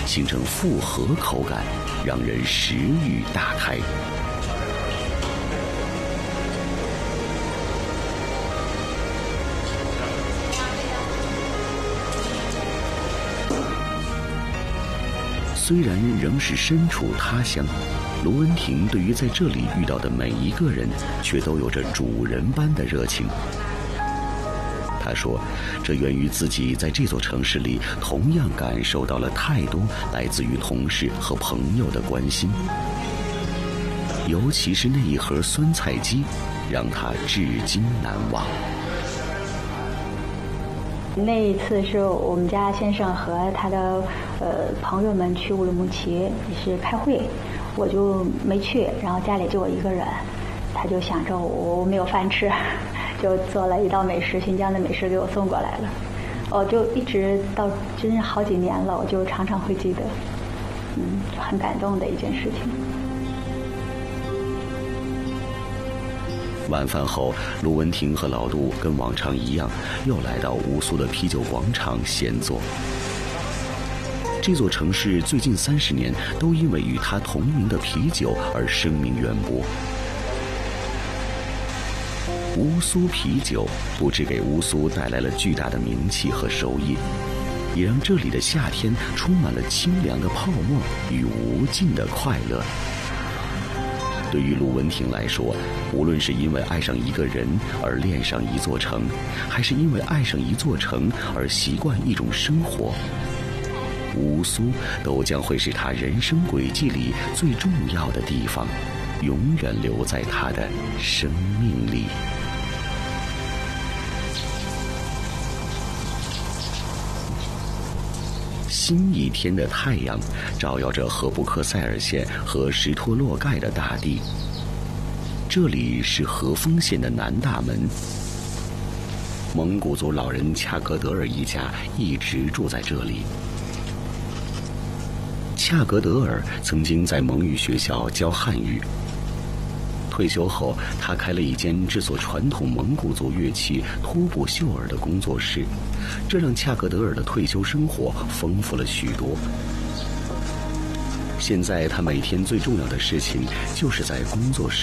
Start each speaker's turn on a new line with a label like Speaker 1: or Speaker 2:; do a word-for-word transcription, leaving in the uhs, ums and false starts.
Speaker 1: 形成复合口感，让人食欲大开。虽然仍是身处他乡，卢文婷对于在这里遇到的每一个人，却都有着主人般的热情。他说，这源于自己在这座城市里同样感受到了太多来自于同事和朋友的关心，尤其是那一盒酸菜鸡，让他至今难忘。
Speaker 2: 那一次是我们家先生和他的呃朋友们去乌鲁木齐也是开会，我就没去，然后家里就我一个人，他就想着我没有饭吃，就做了一道美食，新疆的美食给我送过来了。我就一直到真是好几年了，我就常常会记得，嗯，很感动的一件事情。
Speaker 1: 晚饭后，卢文婷和老杜跟往常一样，又来到乌苏的啤酒广场闲坐。这座城市最近三十年都因为与它同名的啤酒而声名远播。乌苏啤酒不只给乌苏带来了巨大的名气和收益，也让这里的夏天充满了清凉的泡沫与无尽的快乐。对于卢文婷来说，无论是因为爱上一个人而恋上一座城，还是因为爱上一座城而习惯一种生活，乌苏都将会是他人生轨迹里最重要的地方，永远留在他的生命里。新一天的太阳照耀着荷布克塞尔县和什托洛盖的大地。这里是和丰县的南大门，蒙古族老人恰格德尔一家一直住在这里。恰格德尔曾经在蒙语学校教汉语，退休后他开了一间制作传统蒙古族乐器托布秀尔的工作室，这让恰格德尔的退休生活丰富了许多。现在他每天最重要的事情就是在工作室